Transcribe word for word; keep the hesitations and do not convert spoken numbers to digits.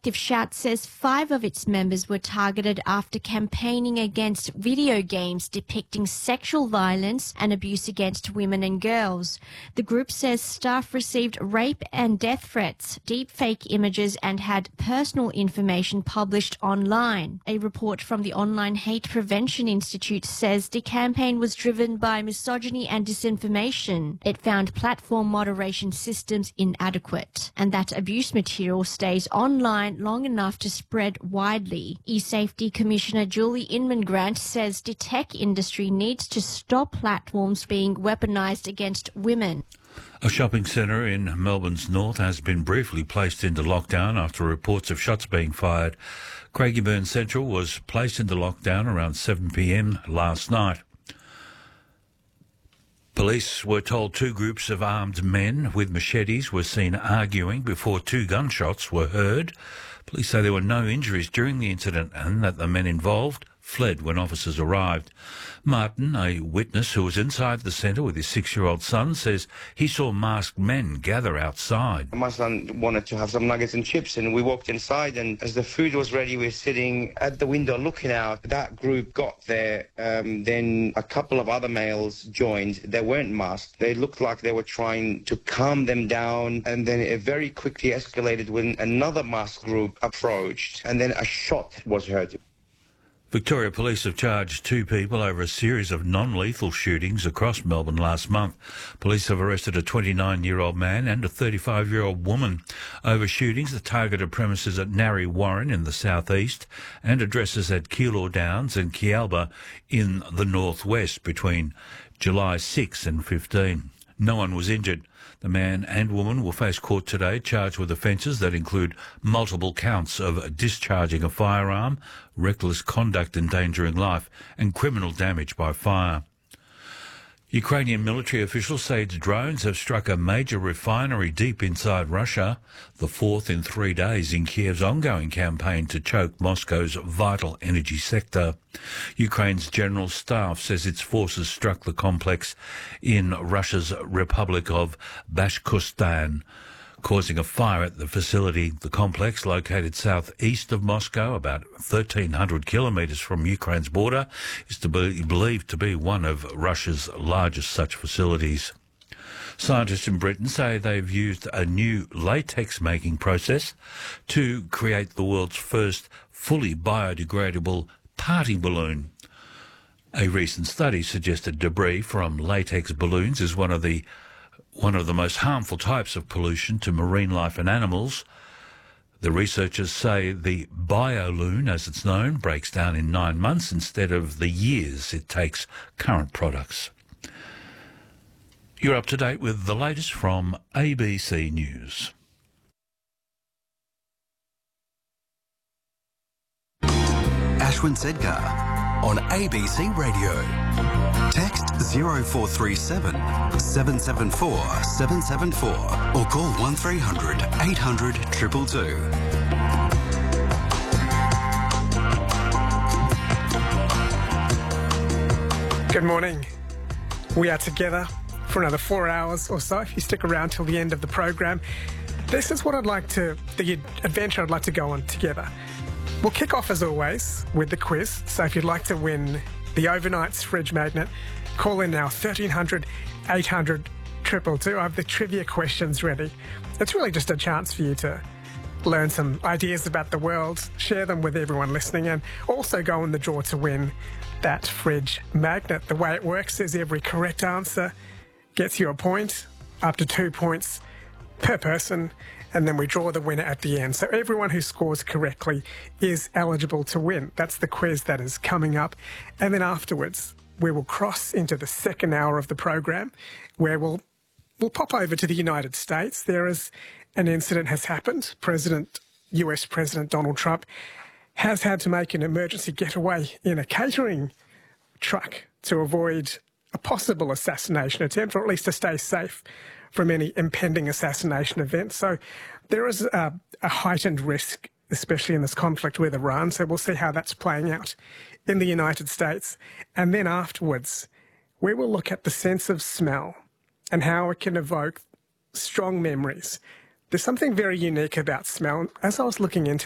Collective Shout says five of its members were targeted after campaigning against video games depicting sexual violence and abuse against women and girls. The group says staff received rape and death threats, deepfake images, and had personal information published online. A report from the Online Hate Prevention Institute says the campaign was driven by misogyny and disinformation. It found platform moderation systems inadequate and that abuse material stays online long enough to spread widely. E-Safety Commissioner Julie Inman-Grant says the tech industry needs to stop platforms being weaponised against women. A shopping centre in Melbourne's north has been briefly placed into lockdown after reports of shots being fired. Craigieburn Central was placed into lockdown around seven p m last night. Police were told two groups of armed men with machetes were seen arguing before two gunshots were heard. Police say there were no injuries during the incident and that the men involved fled when officers arrived. Martin, a witness who was inside the centre with his six-year-old son, says he saw masked men gather outside. My son wanted to have some nuggets and chips, and we walked inside, and as the food was ready, we were sitting at the window looking out. That group got there, um, then a couple of other males joined. They weren't masked. They looked like they were trying to calm them down, and then it very quickly escalated when another masked group approached, and then a shot was heard. Victoria Police have charged two people over a series of non-lethal shootings across Melbourne last month. Police have arrested a twenty-nine-year-old man and a thirty-five-year-old woman over shootings that targeted premises at Narre Warren in the southeast and addresses at Keilor Downs and Kealba in the northwest between July sixth and fifteenth. No one was injured. The man and woman will face court today, charged with offences that include multiple counts of discharging a firearm, reckless conduct endangering life, and criminal damage by fire. Ukrainian military officials say its drones have struck a major refinery deep inside Russia, the fourth in three days in Kiev's ongoing campaign to choke Moscow's vital energy sector. Ukraine's general staff says its forces struck the complex in Russia's Republic of Bashkortostan, causing a fire at the facility. The complex, located southeast of Moscow, about thirteen hundred kilometres from Ukraine's border, is to be believed to be one of Russia's largest such facilities. Scientists in Britain say they've used a new latex-making process to create the world's first fully biodegradable party balloon. A recent study suggested debris from latex balloons is one of the one of the most harmful types of pollution to marine life and animals. The researchers say the biolume, as it's known, breaks down in nine months instead of the years it takes current products. You're up to date with the latest from A B C News. Ashwin Sedkar on A B C Radio. Text zero four three seven, seven seven four, seven seven four or call one three hundred, eight hundred, two two two. Good morning. We are together for another four hours or so, if you stick around till the end of the program. This is what I'd like to, the adventure I'd like to go on together. We'll kick off, as always, with the quiz. So if you'd like to win the Overnight's fridge magnet, call in now, thirteen hundred, eight hundred, two two two. I have the trivia questions ready. It's really just a chance for you to learn some ideas about the world, share them with everyone listening, and also go in the draw to win that fridge magnet. The way it works is every correct answer gets you a point, up to two points per person, and then we draw the winner at the end. So everyone who scores correctly is eligible to win. That's the quiz that is coming up. And then afterwards, we will cross into the second hour of the program, where we'll we'll pop over to the United States. There is an incident has happened. President, U S President Donald Trump has had to make an emergency getaway in a catering truck to avoid a possible assassination attempt, or at least to stay safe from any impending assassination event. So there is a, a heightened risk, especially in this conflict with Iran. So we'll see how that's playing out in the United States. And then afterwards, we will look at the sense of smell and how it can evoke strong memories. There's something very unique about smell. As I was looking into